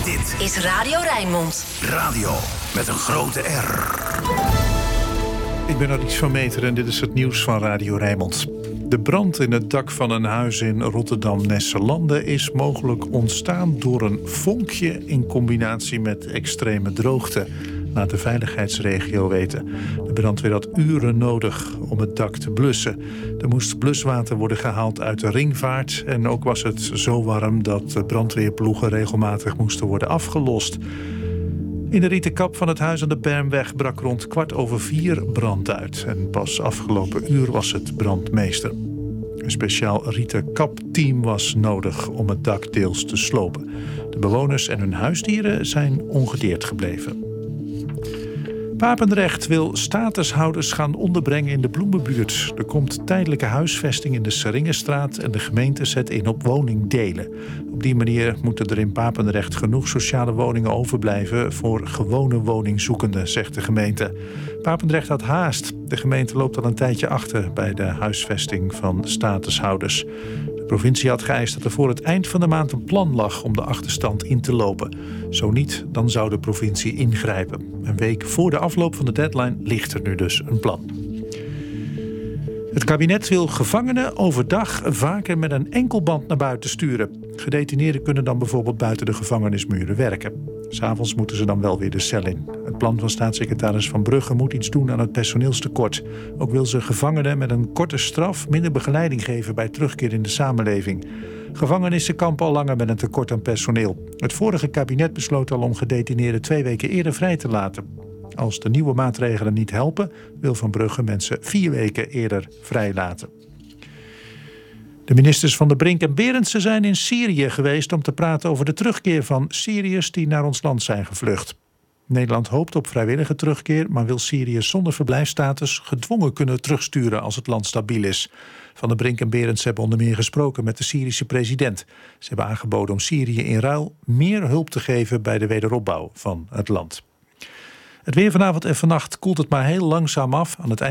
Dit is Radio Rijnmond. Radio met een grote R. Ik ben Aries van Meteren en dit is het nieuws van Radio Rijnmond. De brand in het dak van een huis in Rotterdam-Nesselande is mogelijk ontstaan door een vonkje in combinatie met extreme droogte, laat de veiligheidsregio weten. De brandweer had uren nodig om het dak te blussen. Er moest bluswater worden gehaald uit de ringvaart en ook was het zo warm dat de brandweerploegen regelmatig moesten worden afgelost. In de rieten kap van het huis aan de Bermweg brak rond 4:15 brand uit. En pas afgelopen uur was het brandmeester. Een speciaal rieten kapteam was nodig om het dak deels te slopen. De bewoners en hun huisdieren zijn ongedeerd gebleven. Papendrecht wil statushouders gaan onderbrengen in de Bloemenbuurt. Er komt tijdelijke huisvesting in de Seringenstraat en de gemeente zet in op woningdelen. Op die manier moeten er in Papendrecht genoeg sociale woningen overblijven voor gewone woningzoekenden, zegt de gemeente. Papendrecht had haast. De gemeente loopt al een tijdje achter bij de huisvesting van statushouders. De provincie had geëist dat er voor het eind van de maand een plan lag om de achterstand in te lopen. Zo niet, dan zou de provincie ingrijpen. Een week voor de afloop van de deadline ligt er nu dus een plan. Het kabinet wil gevangenen overdag vaker met een enkelband naar buiten sturen. Gedetineerden kunnen dan bijvoorbeeld buiten de gevangenismuren werken. 'S Avonds moeten ze dan wel weer de cel in. Het plan van staatssecretaris Van Brugge moet iets doen aan het personeelstekort. Ook wil ze gevangenen met een korte straf minder begeleiding geven bij terugkeer in de samenleving. Gevangenissen kampen al langer met een tekort aan personeel. Het vorige kabinet besloot al om gedetineerden 2 weken eerder vrij te laten. Als de nieuwe maatregelen niet helpen, wil Van Brugge mensen 4 weken eerder vrijlaten. De ministers Van der Brink en Berendsen zijn in Syrië geweest om te praten over de terugkeer van Syriërs die naar ons land zijn gevlucht. Nederland hoopt op vrijwillige terugkeer, maar wil Syriërs zonder verblijfsstatus gedwongen kunnen terugsturen als het land stabiel is. Van der Brink en Berendsen hebben onder meer gesproken met de Syrische president. Ze hebben aangeboden om Syrië in ruil meer hulp te geven bij de wederopbouw van het land. Het weer vanavond en vannacht koelt het maar heel langzaam af. Aan het eind